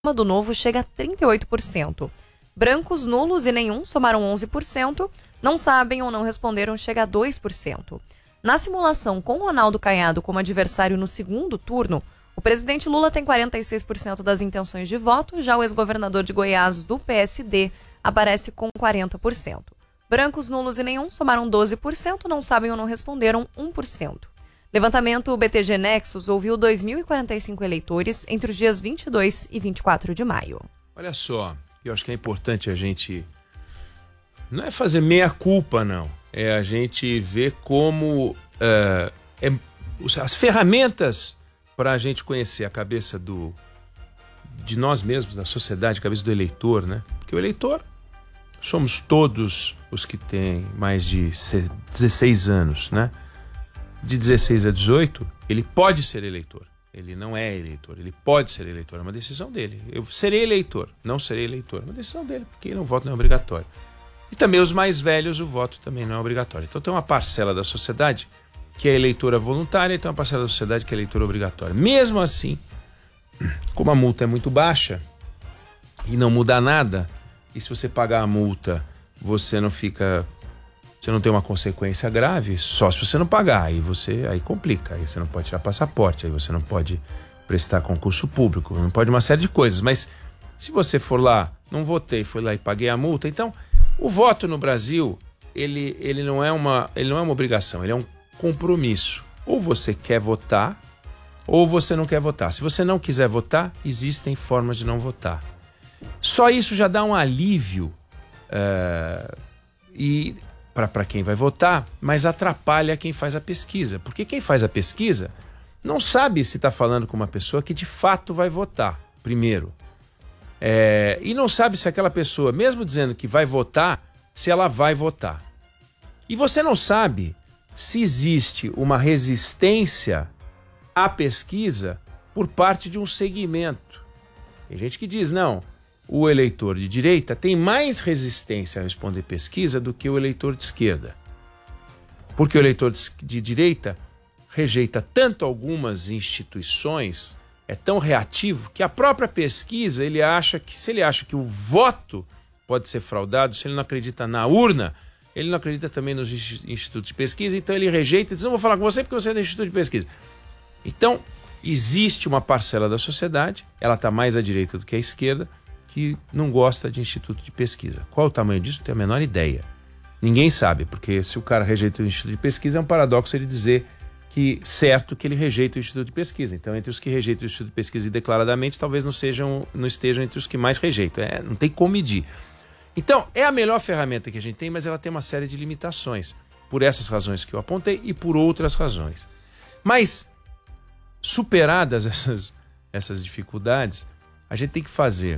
do Novo chega a 38%. Brancos, nulos e nenhum somaram 11%. Não sabem ou não responderam chega a 2%. Na simulação com Ronaldo Caiado como adversário no segundo turno, o presidente Lula tem 46% das intenções de voto, já o ex-governador de Goiás do PSD aparece com 40%. Brancos, nulos e nenhum somaram 12%, não sabem ou não responderam 1%. Levantamento BTG Nexus ouviu 2.045 eleitores entre os dias 22 e 24 de maio. Olha só, eu acho que é importante a gente... Não é fazer meia-culpa, não. É a gente ver como as ferramentas para a gente conhecer a cabeça de nós mesmos, da sociedade, a cabeça do eleitor, né? Porque o eleitor somos todos os que têm mais de 16 anos, né? De 16 a 18, ele pode ser eleitor. Ele não é eleitor, ele pode ser eleitor, é uma decisão dele. Eu serei eleitor, não serei eleitor, é uma decisão dele, porque o voto não é obrigatório. E também os mais velhos, o voto também não é obrigatório. Então tem uma parcela da sociedade que é eleitora voluntária e tem uma parcela da sociedade que é eleitora obrigatória. Mesmo assim, como a multa é muito baixa e não muda nada, e se você pagar a multa, você não tem uma consequência grave, só se você não pagar, aí complica, aí você não pode tirar passaporte, aí você não pode prestar concurso público, não pode uma série de coisas, mas se você for lá, não votei, foi lá e paguei a multa, então o voto no Brasil, ele não é uma obrigação, ele é um compromisso. Ou você quer votar, ou você não quer votar. Se você não quiser votar, existem formas de não votar. Só isso já dá um alívio e para quem vai votar, mas atrapalha quem faz a pesquisa. Porque quem faz a pesquisa não sabe se está falando com uma pessoa que de fato vai votar, primeiro. E não sabe se aquela pessoa, mesmo dizendo que vai votar, se ela vai votar. E você não sabe se existe uma resistência à pesquisa por parte de um segmento. Tem gente que diz, não, o eleitor de direita tem mais resistência a responder pesquisa do que o eleitor de esquerda. Porque o eleitor de direita rejeita tanto algumas instituições, é tão reativo, que a própria pesquisa, se ele acha que o voto pode ser fraudado, se ele não acredita na urna, ele não acredita também nos institutos de pesquisa, então ele rejeita e diz, não vou falar com você porque você é do instituto de pesquisa. Então, existe uma parcela da sociedade, ela está mais à direita do que à esquerda, que não gosta de instituto de pesquisa. Qual o tamanho disso? Não tenho a menor ideia. Ninguém sabe, porque se o cara rejeita o instituto de pesquisa, é um paradoxo ele dizer que ele rejeita o instituto de pesquisa. Então, entre os que rejeitam o instituto de pesquisa declaradamente, talvez não estejam entre os que mais rejeitam. Não tem como medir. Então, é a melhor ferramenta que a gente tem, mas ela tem uma série de limitações. Por essas razões que eu apontei e por outras razões. Mas, superadas essas dificuldades, a gente tem que fazer...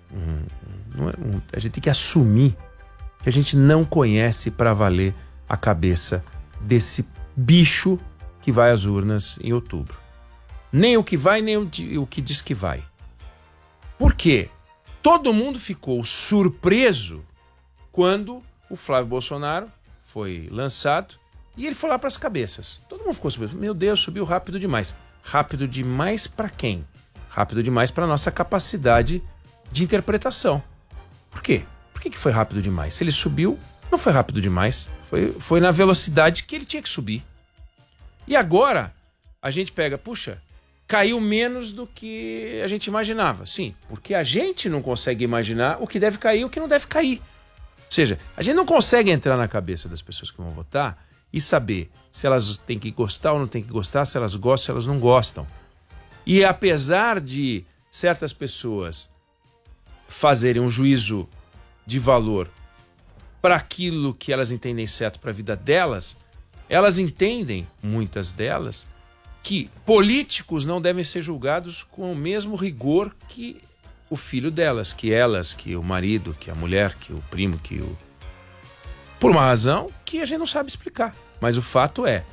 a gente tem que assumir que a gente não conhece para valer a cabeça desse bicho que vai às urnas em outubro. Nem o que vai, nem o que diz que vai. Por quê? Todo mundo ficou surpreso quando o Flávio Bolsonaro foi lançado e ele foi lá para as cabeças. Todo mundo ficou surpreso. Meu Deus, subiu rápido demais. Rápido demais para quem? Rápido demais para a nossa capacidade de interpretação. Por quê? Por que foi rápido demais? Se ele subiu, não foi rápido demais. Foi na velocidade que ele tinha que subir. E agora, a gente pega, caiu menos do que a gente imaginava. Sim, porque a gente não consegue imaginar o que deve cair e o que não deve cair. Ou seja, a gente não consegue entrar na cabeça das pessoas que vão votar e saber se elas têm que gostar ou não têm que gostar, se elas gostam, se elas não gostam. E apesar de certas pessoas fazerem um juízo de valor para aquilo que elas entendem certo para a vida delas, elas entendem, muitas delas, que políticos não devem ser julgados com o mesmo rigor que o filho delas, que o marido, que a mulher, que o primo, por uma razão que a gente não sabe explicar. Mas o fato é,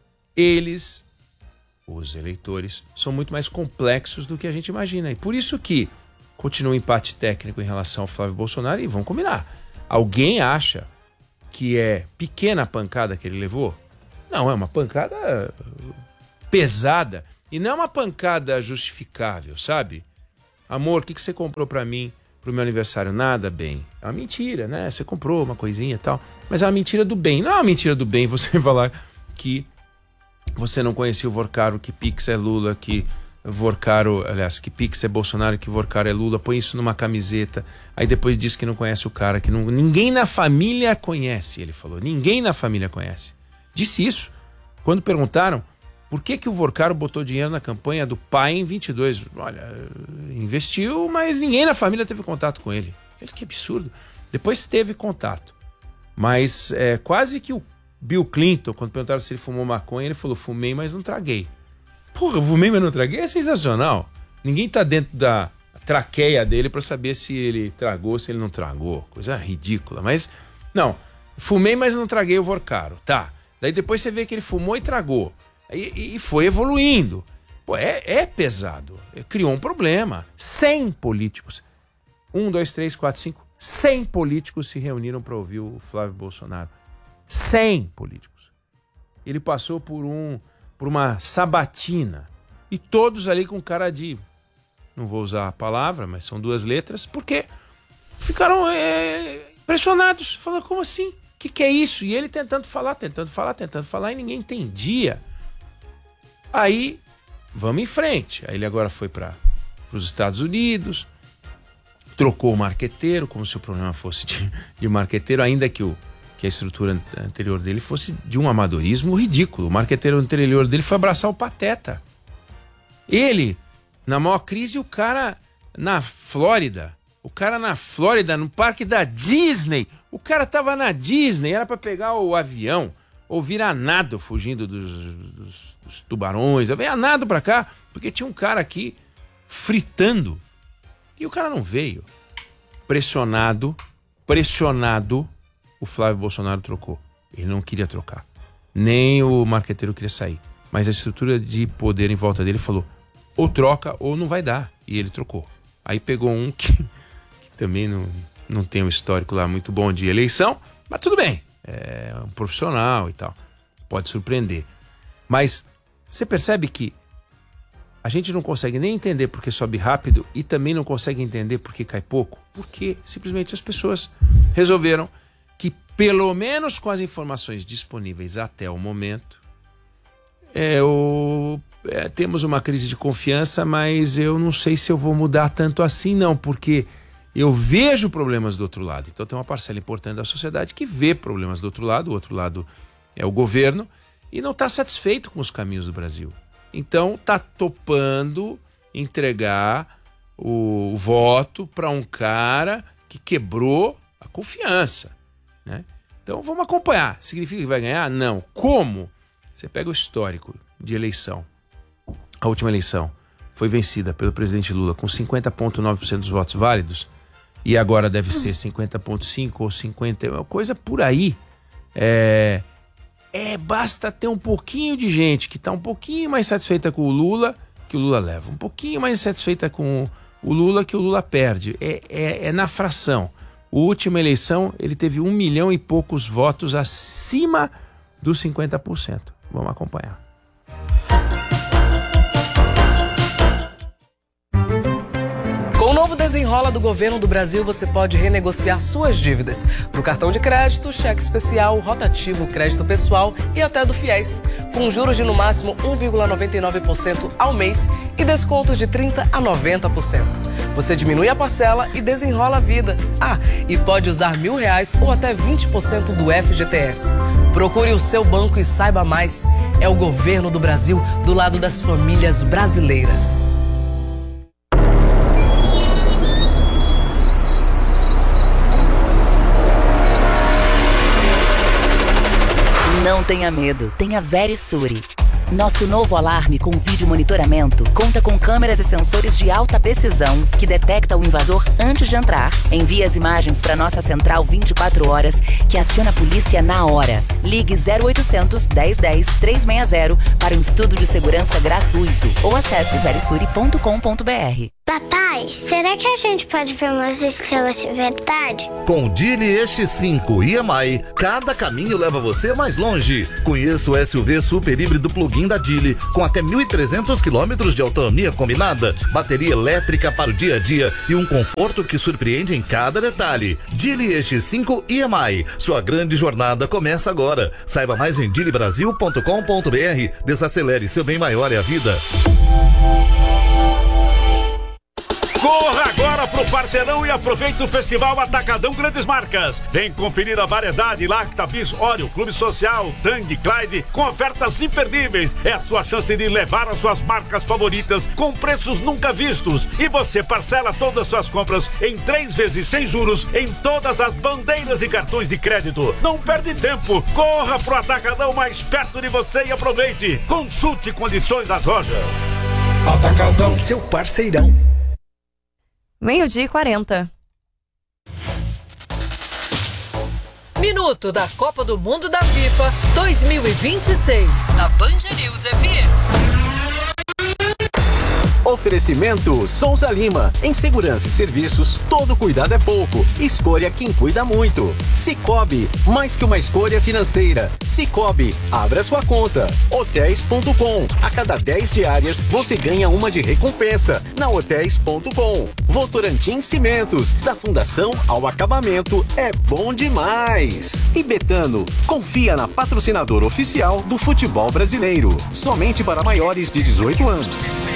os eleitores, são muito mais complexos do que a gente imagina. E por isso que continua um empate técnico em relação ao Flávio Bolsonaro e vamos combinar. Alguém acha que é pequena a pancada que ele levou? Não, é uma pancada pesada e não é uma pancada justificável, sabe? Amor, o que você comprou pra mim pro meu aniversário? Nada, bem. É uma mentira, né? Você comprou uma coisinha e tal. Mas é uma mentira do bem. Não é uma mentira do bem você falar que você não conhecia o Vorcaro, que Pix é Lula, que Vorcaro, aliás, que Pix é Bolsonaro, que Vorcaro é Lula, põe isso numa camiseta, aí depois diz que não conhece o cara, que não, ninguém na família conhece, ele falou, ninguém na família conhece. Disse isso quando perguntaram por que o Vorcaro botou dinheiro na campanha do pai em 22. Olha, investiu, mas ninguém na família teve contato com ele. Ele, que absurdo. Depois teve contato, mas quase que o Bill Clinton, quando perguntaram se ele fumou maconha, ele falou, fumei, mas não traguei. Porra, eu fumei, mas não traguei? É sensacional. Ninguém tá dentro da traqueia dele pra saber se ele tragou, se ele não tragou. Coisa ridícula. Mas, não. Fumei, mas não traguei o Vorcaro. Tá. Daí depois você vê que ele fumou e tragou. E foi evoluindo. Pô, é pesado. Criou um problema. 100 políticos. 1, 2, 3, 4, 5. 100 políticos se reuniram pra ouvir o Flávio Bolsonaro. 100 políticos. Ele passou por uma sabatina. E todos ali com cara de... Não vou usar a palavra, mas são 2 letras. Porque ficaram impressionados. Falaram, como assim? O que é isso? E ele tentando falar e ninguém entendia. Aí, vamos em frente. Aí ele agora foi para os Estados Unidos. Trocou o marqueteiro, como se o problema fosse de marqueteiro, ainda que a estrutura anterior dele fosse de um amadorismo ridículo. O marqueteiro anterior dele foi abraçar o Pateta. Ele, na maior crise, o cara na Flórida, no parque da Disney, o cara tava na Disney, era para pegar o avião, ou vir a nado fugindo dos tubarões, veio a nado para cá, porque tinha um cara aqui fritando, e o cara não veio. Pressionado, o Flávio Bolsonaro trocou. Ele não queria trocar. Nem o marqueteiro queria sair. Mas a estrutura de poder em volta dele falou, ou troca ou não vai dar. E ele trocou. Aí pegou um que também não tem um histórico lá muito bom de eleição, mas tudo bem. É um profissional e tal. Pode surpreender. Mas você percebe que a gente não consegue nem entender porque sobe rápido e também não consegue entender porque cai pouco. Porque simplesmente as pessoas resolveram que, pelo menos com as informações disponíveis até o momento, temos uma crise de confiança, mas eu não sei se eu vou mudar tanto assim não, porque eu vejo problemas do outro lado. Então tem uma parcela importante da sociedade que vê problemas do outro lado, o outro lado é o governo, e não está satisfeito com os caminhos do Brasil. Então está topando entregar o voto para um cara que quebrou a confiança, né? Então vamos acompanhar. Significa que vai ganhar? Não. Como? Você pega o histórico de eleição. A última eleição foi vencida pelo presidente Lula com 50,9% dos votos válidos e agora deve ser 50,5% ou 50%, uma coisa por aí. Basta ter um pouquinho de gente que está um pouquinho mais satisfeita com o Lula, que o Lula leva. Um pouquinho mais satisfeita com o Lula, que o Lula perde. É na fração. A última eleição, ele teve 1 milhão e poucos votos acima dos 50%. Vamos acompanhar. Com o novo Desenrola do Governo do Brasil, você pode renegociar suas dívidas no cartão de crédito, cheque especial, rotativo, crédito pessoal e até do FIES, com juros de no máximo 1,99% ao mês e descontos de 30% a 90%. Você diminui a parcela e desenrola a vida. E pode usar R$1.000 ou até 20% do FGTS. Procure o seu banco e saiba mais. É o Governo do Brasil do lado das famílias brasileiras. Não tenha medo, tenha Verisure. Nosso novo alarme com vídeo monitoramento conta com câmeras e sensores de alta precisão que detecta o invasor antes de entrar. Envia as imagens para nossa central 24 horas que aciona a polícia na hora. Ligue 0800 1010 360 para um estudo de segurança gratuito ou acesse verisure.com.br. Papai, será que a gente pode ver umas estrelas de verdade? Com o Geely X5 EMI, cada caminho leva você mais longe. Conheça o SUV super híbrido plug-in da Geely, com até 1.300 km de autonomia combinada, bateria elétrica para o dia a dia e um conforto que surpreende em cada detalhe. Geely X5 EMI, sua grande jornada começa agora. Saiba mais em geelybrasil.com.br. Desacelere, seu bem maior é a vida. Corra agora pro Parceirão e aproveite o Festival Atacadão Grandes Marcas. Vem conferir a variedade Lacta, Bis, Oreo, Clube Social, Tang, Clyde, com ofertas imperdíveis. É a sua chance de levar as suas marcas favoritas com preços nunca vistos. E você parcela todas as suas compras em 3 vezes sem juros em todas as bandeiras e cartões de crédito. Não perde tempo. Corra pro Atacadão mais perto de você e aproveite. Consulte condições das lojas. Atacadão, seu parceirão. 12h40. Minuto da Copa do Mundo da FIFA 2026 na Band News FM. Oferecimento Souza Lima. Em segurança e serviços, todo cuidado é pouco. Escolha quem cuida muito. Sicoob, mais que uma escolha financeira. Sicoob, abra sua conta. Hotéis.com. A cada 10 diárias, você ganha uma de recompensa. Na Hotéis.com. Votorantim Cimentos. Da fundação ao acabamento, é bom demais. E Betano, confia na patrocinadora oficial do futebol brasileiro. Somente para maiores de 18 anos.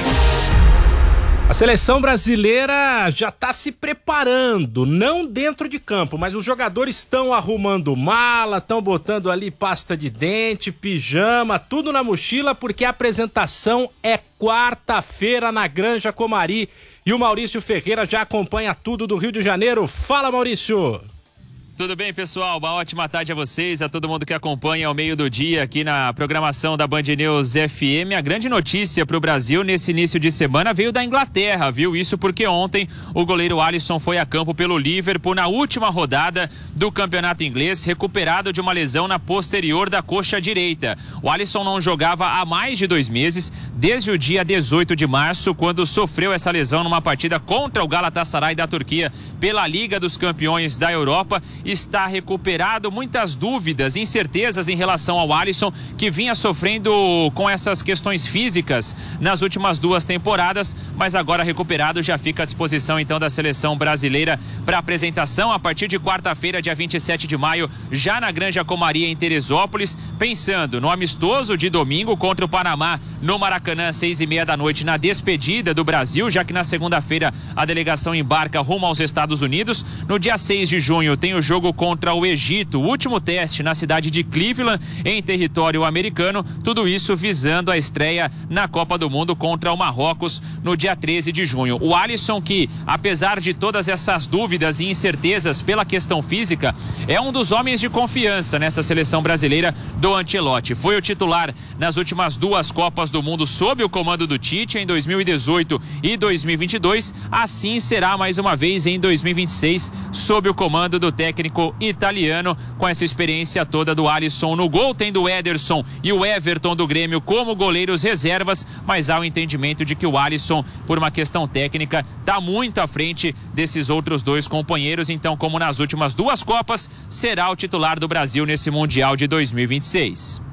A seleção brasileira já está se preparando, não dentro de campo, mas os jogadores estão arrumando mala, estão botando ali pasta de dente, pijama, tudo na mochila, porque a apresentação é quarta-feira na Granja Comari. E o Maurício Ferreira já acompanha tudo do Rio de Janeiro. Fala, Maurício! Tudo bem, pessoal? Uma ótima tarde a vocês, a todo mundo que acompanha ao meio do dia aqui na programação da Band News FM. A grande notícia para o Brasil nesse início de semana veio da Inglaterra, viu? Isso porque ontem o goleiro Alisson foi a campo pelo Liverpool na última rodada do campeonato inglês, recuperado de uma lesão na posterior da coxa direita. O Alisson não jogava há mais de 2 meses, desde o dia 18 de março, quando sofreu essa lesão numa partida contra o Galatasaray da Turquia pela Liga dos Campeões da Europa. Está recuperado, muitas dúvidas, incertezas em relação ao Alisson, que vinha sofrendo com essas questões físicas nas últimas 2 temporadas, mas agora recuperado já fica à disposição então da seleção brasileira para apresentação a partir de quarta-feira, dia 27 de maio, já na Granja Comari em Teresópolis, pensando no amistoso de domingo contra o Panamá no Maracanã, 6h30 da noite, na despedida do Brasil, já que na segunda-feira a delegação embarca rumo aos Estados Unidos. No dia 6 de junho tem o jogo contra o Egito, o último teste na cidade de Cleveland, em território americano, tudo isso visando a estreia na Copa do Mundo contra o Marrocos no dia 13 de junho. O Alisson, que apesar de todas essas dúvidas e incertezas pela questão física, é um dos homens de confiança nessa seleção brasileira do Ancelotti. Foi o titular nas últimas 2 Copas do Mundo sob o comando do Tite em 2018 e 2022, assim será mais uma vez em 2026 sob o comando do técnico italiano, com essa experiência toda do Alisson no gol, tendo o Ederson e o Everton do Grêmio como goleiros reservas, mas há o entendimento de que o Alisson, por uma questão técnica, está muito à frente desses outros 2 companheiros, então como nas últimas 2 Copas, será o titular do Brasil nesse Mundial de 2026.